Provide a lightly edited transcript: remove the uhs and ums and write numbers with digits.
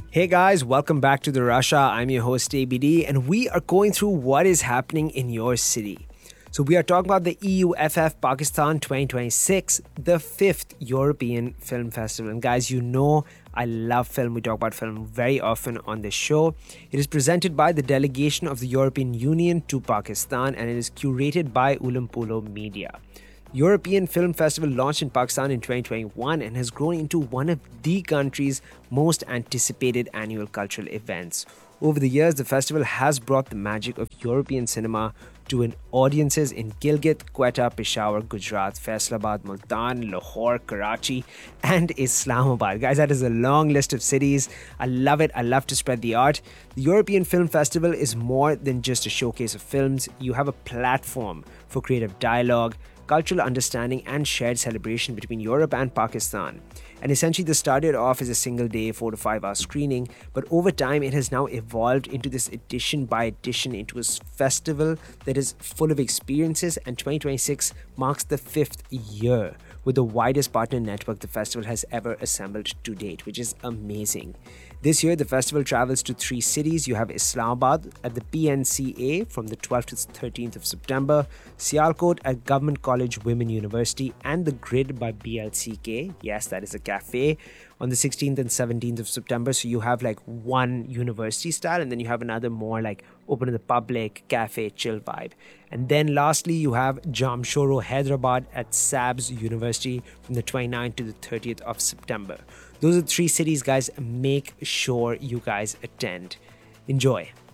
Hey guys, welcome back to the Russia. I'm your host ABD, and we are going through what is happening in your city. So we are talking about the EUFF Pakistan 2026, the fifth European Film Festival. And guys, you know I love film. We talk about film very often on this show. It is presented by the delegation of the European Union to Pakistan, and it is curated by Ulampolo Media. European Film Festival launched in Pakistan in 2021 and has grown into one of the country's most anticipated annual cultural events. Over the years, the festival has brought the magic of European cinema to audiences in Gilgit, Quetta, Peshawar, Gujarat, Faisalabad, Multan, Lahore, Karachi, and Islamabad. Guys, that is a long list of cities. I love it. I love to spread the art. The European Film Festival is more than just a showcase of films. You have a platform for creative dialogue, cultural understanding, and shared celebration between Europe and Pakistan. And essentially, this started off as a single day, 4 to 5 hour screening, but over time, it has now evolved into this edition by edition into a festival that is full of experiences. And 2026 marks the fifth year with the widest partner network the festival has ever assembled to date, which is amazing. This year, the festival travels to 3 cities. You have Islamabad at the PNCA from the 12th to 13th of September, Sialkot at Government College Women University, and The Grid by BLCK. Yes, that is a cafe on the 16th and 17th of September. So you have like one university style, and then you have another more like open to the public, cafe, chill vibe. And then lastly, you have Jamshoro Hyderabad at SABS University from the 29th to the 30th of September. Those are 3 cities, guys. Make sure you guys attend. Enjoy.